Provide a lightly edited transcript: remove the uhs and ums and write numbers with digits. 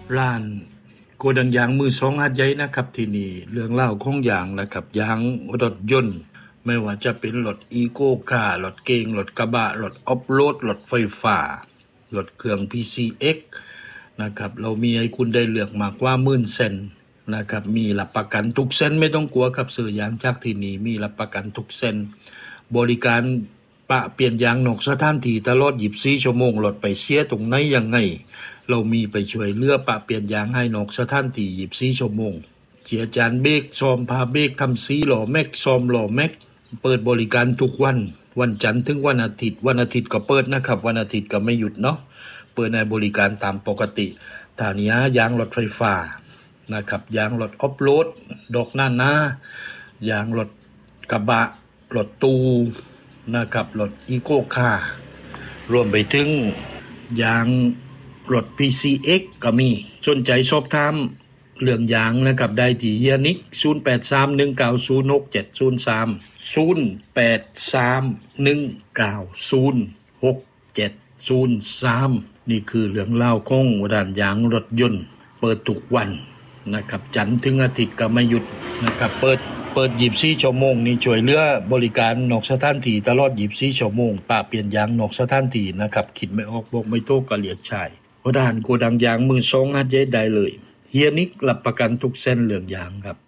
ร้านโกดังยางมือสองหัดใหญ่นะครับที่นี่เรื่องเล่าของยางนะครับยางรถยนต์ไม่ว่าจะเป็นรถอีโก้คาร์รถเก๋งรถกระบะรถออฟโรดรถไฟฟ้ารถเครื่อง PCX นะครับเรามีให้คุณได้เลือกมากกว่า10,000เส้นนะครับมีรับประกันทุกเส้นไม่ต้องกลัวครับซื้อยางจากที่นี่มีรับประกันทุกเส้นบริการปะเปลี่ยนยางนอกสถานที่ตลอด24ชั่วโมงรถไปเสียตรงไหนยังไงเรามีไปช่วยเหลือปะเปลี่ยนยางให้นอกสถานที่24ชั่วโมงเจียจานเบรกซ่อมพาเบรกทำสีหล่อแม็กซ่อมหล่อแม็กเปิดบริการทุกวันจันทร์ถึงวันอาทิตย์ก็เปิดนะครับวันอาทิตย์ก็ไม่หยุดเนาะเปิดในบริการตามปกติฐานียางรถไฟฟ้านะครับยางรถออฟโรดดอกหน้ายางรถกระบะรถตู้นะครับรถอีโก้คาร์รวมไปถึงยางรถ PCX ก็มีสนใจสอบถามเรื่องยางนะครับได้ที่เฮียนิก0831906703นี่คือเรื่องเล่าของร้านยางรถยนต์เปิดทุกวันนะครับจันทร์ถึงอาทิตย์ก็ไม่หยุดนะครับเปิด24ชั่วโมงนี่ช่วยเหลือบริการนอกสถานที่ตลอด24ชั่วโมงปะเปลี่ยนยางนอกสถานที่นะครับคิดไม่ออกบอกไม่ถูกก็เรียกชายร้านโกดังยางมือสองหัดใหญ่ได้เลยเฮียนิกรับประกันทุกเส้นเรื่องยางครับ